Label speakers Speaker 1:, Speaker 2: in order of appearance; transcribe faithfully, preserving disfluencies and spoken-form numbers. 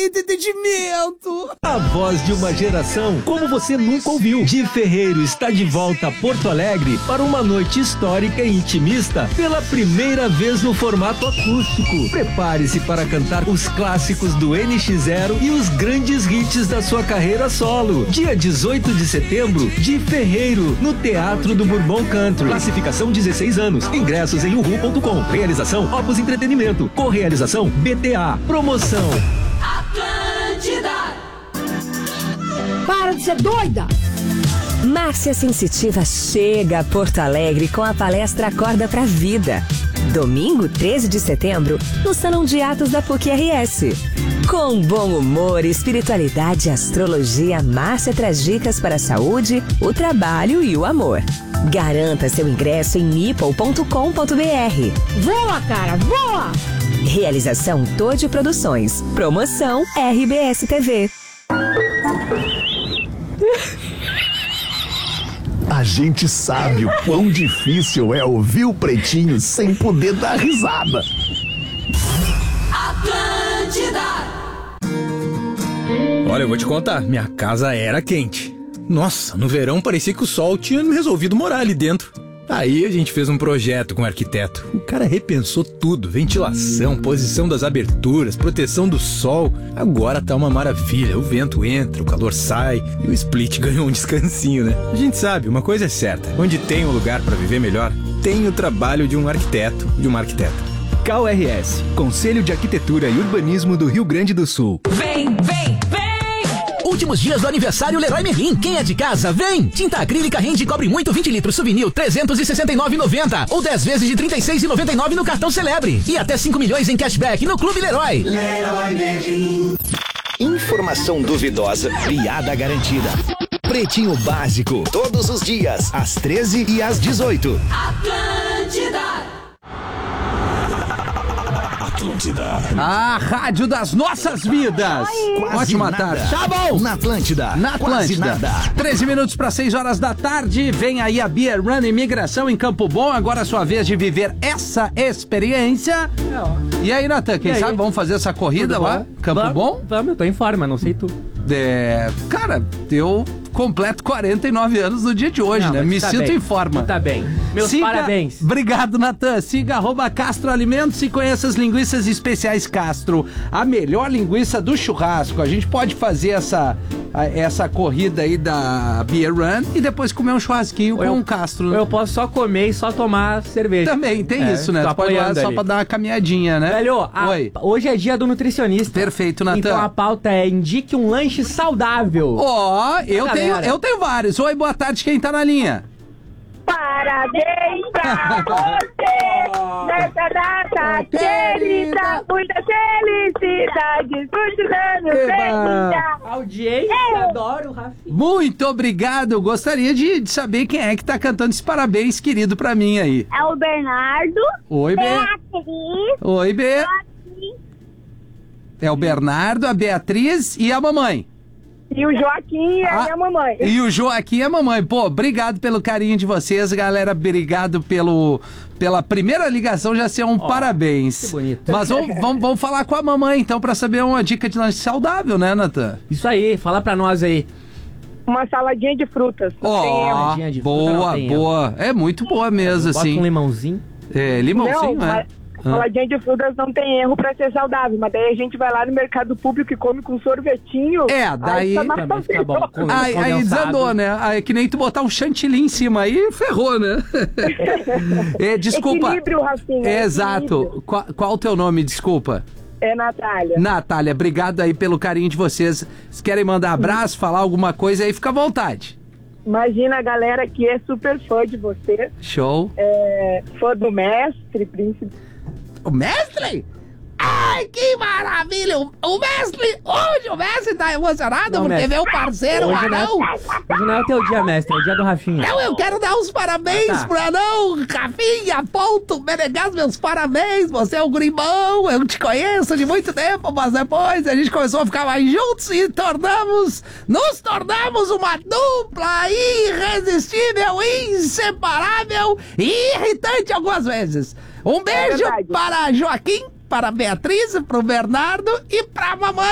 Speaker 1: entretenimento.
Speaker 2: A voz de uma geração como você nunca ouviu. Di Ferreiro está de volta a Porto Alegre para uma noite histórica e intimista pela primeira vez no formato acústico. Prepare-se para cantar os clássicos do N X Zero e os grandes hits da sua carreira solo. Dia dezoito de setembro, Di Ferreiro, no Teatro do Bourbon Country. Classificação dezesseis anos. Ingressos em uhu ponto com. Realização Opus Entretenimento. Correalização B T A. Promoção
Speaker 3: Atlântida.
Speaker 4: Para de ser doida!
Speaker 5: Márcia Sensitiva chega a Porto Alegre com a palestra Acorda pra Vida. Domingo, treze de setembro, no Salão de Atos da P U C R S. Com bom humor, espiritualidade e astrologia, Márcia traz dicas para a saúde, o trabalho e o amor. Garanta seu ingresso em nipple ponto com ponto br.
Speaker 4: Voa, cara, voa!
Speaker 5: Realização Todd Produções. Promoção R B S T V.
Speaker 6: A gente sabe o quão difícil é ouvir o Pretinho sem poder dar risada.
Speaker 3: Atlântida.
Speaker 7: Olha, eu vou te contar, minha casa era quente. Nossa, no verão parecia que o sol tinha resolvido morar ali dentro. Aí a gente fez um projeto com o arquiteto. O cara repensou tudo, ventilação, posição das aberturas, proteção do sol. Agora tá uma maravilha, o vento entra, o calor sai e o split ganhou um descansinho, né? A gente sabe, uma coisa é certa, onde tem um lugar pra viver melhor, tem o trabalho de um arquiteto, de uma arquiteta.
Speaker 2: K U R S, Conselho de Arquitetura e Urbanismo do Rio Grande do Sul.
Speaker 3: Vem, vem, vem.
Speaker 8: Últimos dias do aniversário Leroy Merlin. Quem é de casa, vem! Tinta acrílica Rende cobre muito vinte litros Souvenir trezentos e sessenta e nove reais e noventa centavos ou dez vezes de trinta e seis reais e noventa e nove centavos no cartão Celebre. E até cinco milhões em cashback no Clube Leroy.
Speaker 3: Leroy Merlin.
Speaker 9: Informação duvidosa, piada garantida. Pretinho Básico, todos os dias, às treze e às dezoito.
Speaker 3: Atlântida.
Speaker 9: Atlântida.
Speaker 1: A rádio das nossas vidas.
Speaker 6: Quase
Speaker 1: Ótima
Speaker 6: nada.
Speaker 1: tarde. Tá bom.
Speaker 6: Na Atlântida.
Speaker 1: Na
Speaker 6: Quase
Speaker 1: Atlântida.
Speaker 6: nada.
Speaker 1: treze minutos para seis horas da tarde. Vem aí a Beer Run Imigração em Campo Bom. Agora é a sua vez de viver essa experiência. E aí, Natan, quem
Speaker 10: E aí?
Speaker 1: sabe vamos fazer essa corrida
Speaker 10: Tudo
Speaker 1: lá?
Speaker 10: bom?
Speaker 1: Campo
Speaker 10: Vamos,
Speaker 1: Bom?
Speaker 10: Vamos, eu tô em forma, não sei tu.
Speaker 1: É, cara, eu completo quarenta e nove anos no dia de hoje,
Speaker 10: Não,
Speaker 1: né?
Speaker 10: mas
Speaker 1: Me
Speaker 10: tá
Speaker 1: sinto
Speaker 10: bem.
Speaker 1: em forma.
Speaker 10: Tá bem. Meus
Speaker 1: Siga-
Speaker 10: parabéns.
Speaker 1: Obrigado, Natan. Siga arroba Castro Alimentos e conheça as linguiças especiais Castro. A melhor linguiça do churrasco. A gente pode fazer essa, a- essa corrida aí da Beer Run e depois comer um churrasquinho
Speaker 10: Ou
Speaker 1: com
Speaker 10: eu-
Speaker 1: o Castro. né?
Speaker 10: Eu posso só comer e só tomar cerveja.
Speaker 1: Também tem
Speaker 10: É,
Speaker 1: isso, né?
Speaker 10: tô
Speaker 1: Tu pode ir lá
Speaker 10: apoiando
Speaker 1: só
Speaker 10: ali.
Speaker 1: pra dar uma caminhadinha, né?
Speaker 10: Velho, a-
Speaker 1: Oi.
Speaker 10: hoje é dia do nutricionista.
Speaker 1: Perfeito, Natan.
Speaker 10: Então a pauta é indique um lanche saudável.
Speaker 1: Ó, eu
Speaker 10: Galera.
Speaker 1: tenho, eu tenho vários. Oi, boa tarde, quem tá na linha?
Speaker 11: Parabéns pra você nessa data querida, muita felicidade, muitos anos
Speaker 1: Eba.
Speaker 11: feliz.
Speaker 10: Audiência,
Speaker 11: Eu.
Speaker 10: adoro o Rafinha.
Speaker 1: Muito obrigado. Gostaria de, de saber quem é que tá cantando esse parabéns, querido, pra mim aí.
Speaker 11: É o Bernardo,
Speaker 1: Oi, Be.
Speaker 11: Beatriz,
Speaker 1: Oi, Be.
Speaker 11: Joaquim
Speaker 1: É o Bernardo, a Beatriz e a mamãe.
Speaker 11: e o Joaquim e a
Speaker 1: Ah,
Speaker 11: minha mamãe.
Speaker 1: E o Joaquim e a mamãe. Pô, obrigado pelo carinho de vocês, galera. Obrigado pelo, pela primeira ligação já ser um parabéns.
Speaker 10: que bonito.
Speaker 1: Mas vamos, vamos, vamos falar com a mamãe, então, pra saber uma dica de lanche saudável, né, Natan?
Speaker 10: Isso aí, fala pra nós aí.
Speaker 11: Uma saladinha de frutas. não tem erro.
Speaker 1: Ó,
Speaker 10: saladinha de fruta não
Speaker 1: boa,
Speaker 10: tem
Speaker 1: boa. É muito boa mesmo,
Speaker 10: Bota
Speaker 1: assim.
Speaker 10: um limãozinho.
Speaker 1: É, limãozinho,
Speaker 11: Não,
Speaker 1: é.
Speaker 11: mas saladinha de frutas não tem erro pra ser saudável, mas daí a gente vai lá no mercado público e come com sorvetinho.
Speaker 1: É, daí-
Speaker 11: Aí tá
Speaker 10: Também fica bom. Com
Speaker 1: Aí, aí
Speaker 10: condensado.
Speaker 1: desandou, né? Aí, que nem tu botar um chantilly em cima aí, ferrou, né? É, desculpa.
Speaker 11: Equilíbrio, Rafinha.
Speaker 1: É,
Speaker 11: equilíbrio.
Speaker 1: exato. Qual, qual o teu nome, desculpa?
Speaker 11: É Natália.
Speaker 1: Natália, obrigado aí pelo carinho de vocês. Se querem mandar abraço, falar alguma coisa aí, fica à vontade.
Speaker 11: Imagina a galera que é super fã de você,
Speaker 1: Show.
Speaker 11: é, fã do mestre, príncipe.
Speaker 1: O mestre? Ai, que maravilha! O, o mestre, hoje o mestre tá emocionado
Speaker 10: Não,
Speaker 1: porque
Speaker 10: mestre.
Speaker 1: vê o parceiro, o
Speaker 10: Hoje não,
Speaker 1: anão.
Speaker 10: hoje não é o teu dia, mestre, é o dia do Rafinha.
Speaker 1: Não, eu quero dar os parabéns
Speaker 10: Ah, tá.
Speaker 1: pro anão, Rafinha, ponto, Menegas, meus parabéns, você é um grimão, eu te conheço de muito tempo, mas depois a gente começou a ficar mais juntos e tornamos, nos tornamos uma dupla irresistível, inseparável e irritante algumas vezes. Um beijo
Speaker 11: verdade.
Speaker 1: para Joaquim, para Beatriz, para o Bernardo e para a mamãe.